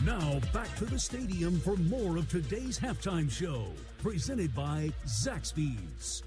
Now back to the stadium for more of today's halftime show, presented by Zaxby's.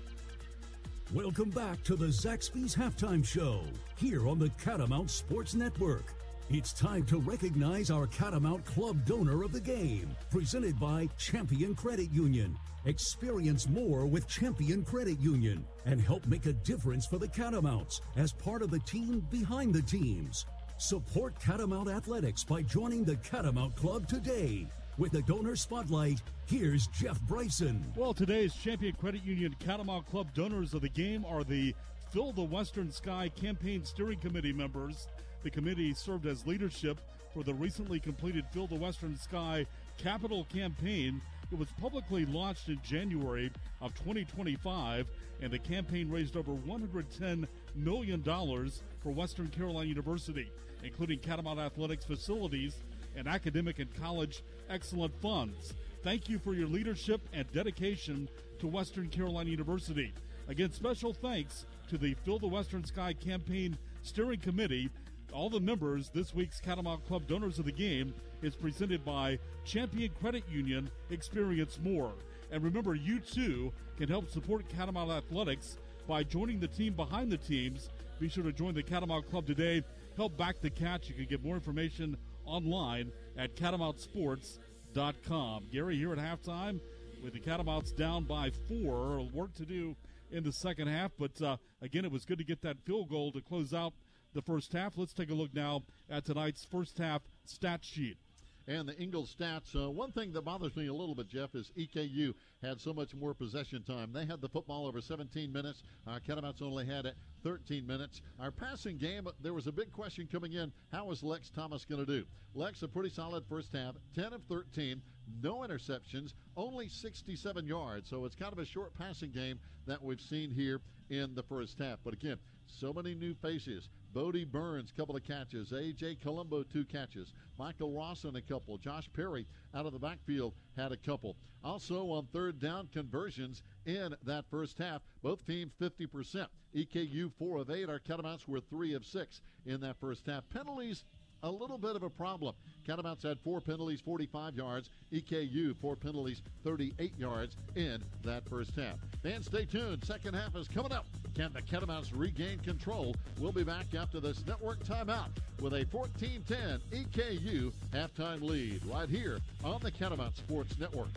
Welcome back to the Zaxby's Halftime Show, here on the Catamount Sports Network. It's time to recognize our Catamount Club donor of the game, presented by Champion Credit Union. Experience more with Champion Credit Union and help make a difference for the Catamounts as part of the team behind the teams. Support Catamount Athletics by joining the Catamount Club today. With the donor spotlight, here's Jeff Bryson. Well, today's Champion Credit Union Catamount Club donors of the game are the Fill the Western Sky Campaign Steering Committee members. The committee served as leadership for the recently completed Fill the Western Sky Capital Campaign. It was publicly launched in January of 2025, and the campaign raised over $110 million for Western Carolina University, including Catamount Athletics facilities and academic and college excellent funds. Thank you for your leadership and dedication to Western Carolina University. Again, special thanks to the Fill the Western Sky Campaign Steering Committee. All the members, this week's Catamount Club donors of the game is presented by Champion Credit Union. Experience more. And remember, you too can help support Catamount Athletics by joining the team behind the teams. Be sure to join the Catamount Club today. Help back the Cats. You can get more information online at catamountsports.com. Gary here at halftime with the Catamounts down by 4. Work to do in the second half, but again, it was good to get that field goal to close out the first half. Let's take a look now at tonight's first half stat sheet. And the Ingles stats, one thing that bothers me a little bit, Jeff, is EKU had so much more possession time. They had the football over 17 minutes. Catamounts only had it 13 minutes. Our passing game, there was a big question coming in. How is Lex Thomas going to do? Lex, a pretty solid first half, 10 of 13, no interceptions, only 67 yards. So it's kind of a short passing game that we've seen here in the first half. But again, so many new faces. Bodie Burns, couple of catches. A.J. Colombo, 2 catches. Michael Rawson, a couple. Josh Perry out of the backfield had a couple. Also on third down conversions in that first half, both teams 50%. EKU 4 of 8. Our Catamounts were 3 of 6 in that first half. Penalties, a little bit of a problem. Catamounts had 4 penalties, 45 yards. EKU, 4 penalties, 38 yards in that first half. Fans, stay tuned. Second half is coming up. Can the Catamounts regain control? We'll be back after this network timeout with a 14-10 EKU halftime lead right here on the Catamount Sports Network.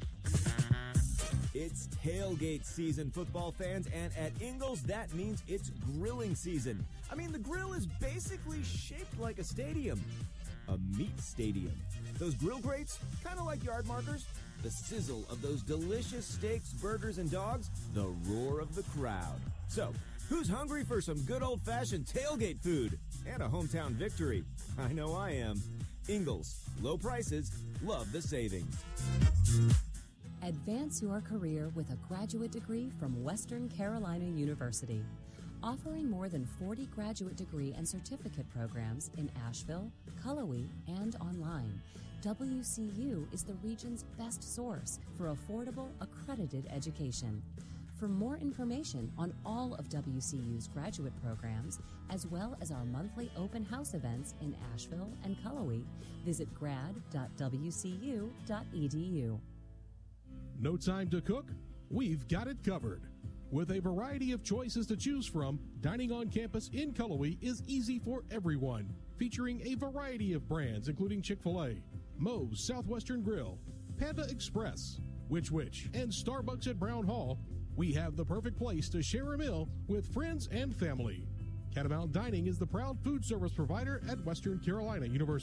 It's tailgate season, football fans, and at Ingles, that means it's grilling season. I mean, the grill is basically shaped like a stadium. A meat stadium. Those grill grates, kind of like yard markers. The sizzle of those delicious steaks, burgers, and dogs. The roar of the crowd. So, who's hungry for some good old-fashioned tailgate food? And a hometown victory? I know I am. Ingles. Low prices. Love the savings. Advance your career with a graduate degree from Western Carolina University. Offering more than 40 graduate degree and certificate programs in Asheville, Cullowhee, and online, WCU is the region's best source for affordable, accredited education. For more information on all of WCU's graduate programs, as well as our monthly open house events in Asheville and Cullowhee, visit grad.wcu.edu. No time to cook? We've got it covered. With a variety of choices to choose from, dining on campus in Cullowhee is easy for everyone, featuring a variety of brands including Chick-fil-A, Moe's Southwestern Grill, Panda Express, Which, and Starbucks at Brown Hall. We have the perfect place to share a meal with friends and family. Catamount Dining is the proud food service provider at Western Carolina University.